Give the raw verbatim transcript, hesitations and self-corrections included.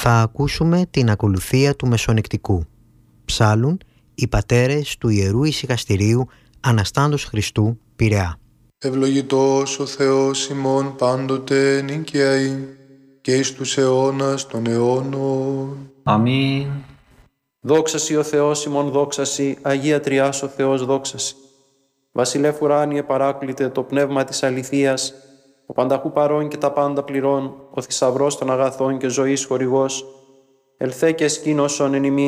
Θα ακούσουμε την ακολουθία του Μεσονικτικού. Ψάλλουν οι πατέρες του Ιερού Ησυχαστηρίου Αναστάντος Χριστού, Πειραιά. Ευλογητός ο Θεός ημών πάντοτε νικιαή και εις τους αιώνας των αιώνων. Αμήν. Δόξασι ο Θεός ημών, δόξασι, Αγία Τριάς ο Θεός δόξασι. Βασιλεύ ουράνιε παράκλητε το πνεύμα της αληθείας, ο πανταχού παρών και τα πάντα πληρών, ο θησαυρός των αγαθών και ζωής χορηγός, ελθέ και σκήνωσον εν ημίν